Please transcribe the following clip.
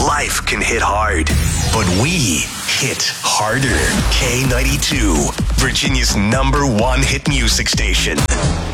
Life can hit hard, but we hit harder. K92, Virginia's #1 hit music station.